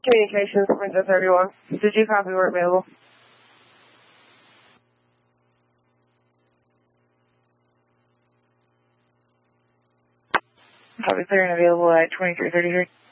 Communications, Window 31. Did you copy work available? Copy clear and available at 2333.